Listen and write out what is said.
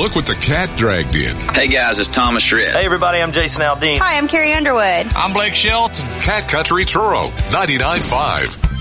look what the cat dragged in. Hey guys, it's Thomas Schritt. Hey everybody, I'm Jason Aldean. Hi, I'm Carrie Underwood. I'm Blake Shelton. Cat Country Truro, 99.5.